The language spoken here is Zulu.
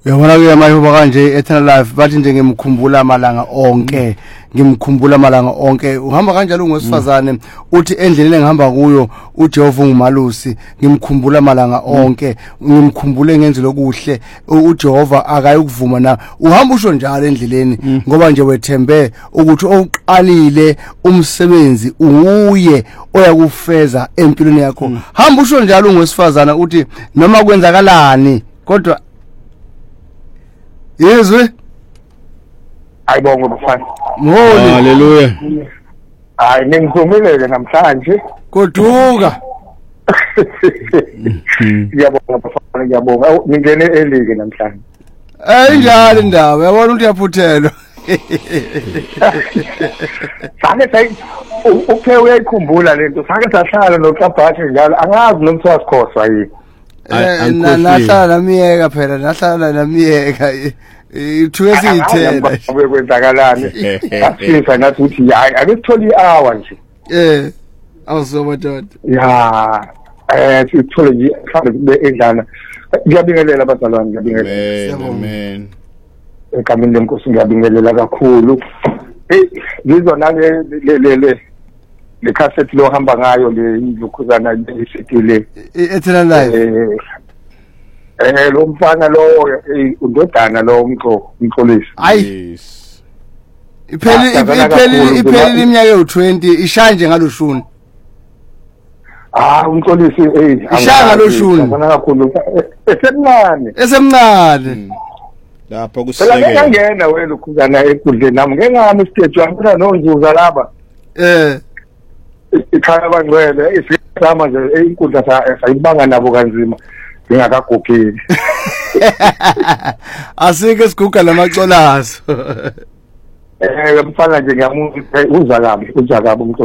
Uyabona ke mayihuba kanje Eternal Life bathi nje ngimkhumbula amalanga onke uhamba kanjalo ngosifazane uthi endleleni engihamba kuyo uJehova ungumalusi ngimkhumbula amalanga onke ngimkhumbule ngenze lokuhle uJehova akayikuvuma na uhamba usho njalo endleleni ngoba nje wethembe ukuthi oqalile umsebenzi uye oyakufeza empilweni yakho hamba usho njalo ngosifazana uthi noma kwenzakalani kodwa Yezwe ayibonge mfana haleluya hayi ningiphumelele namhlanje goduka ngiyabonga mfana ngiyabonga ngingene elike namhlanje njalo indaba yabona ukuthi uyaphuthelwa sake sayi ukhe uyayikhumbula lento sake sahlala noXabhathi njalo angazi noma siwasikhohlwa yini nahlala namiyeka phela nahlala namiyeka ithuke siyithela bekwenzakalani asifisa nathi uthi hayi ake sithole i-hour nje awusoba doda ya sithole nje mhlawumbe kube endlana ngiyabingelela abazalwane ngiyabingelela amen ekamini lenkosi ngiyabingelela kakhulu ngizwa nale le cassette lo hamba ngayo le lokhuzana lesikile Eternal Life lo mfana lo undodana lo umxolisi ayi ipheli iminyaka u20 ishanje ngaloshuni umxolisi ishanga loshuni ngibona kakhulu esemncane lapha kusekela ngiyangena wena ukhuzana ekudleni nami ngengami stage wangena nonzuza laba ikhaya bangcwele isizama nje inkundla sayibanga nabo kanzima ngingakagopheli asike siguga lamacolazo mfana nje ngiyamuzwa uza kabi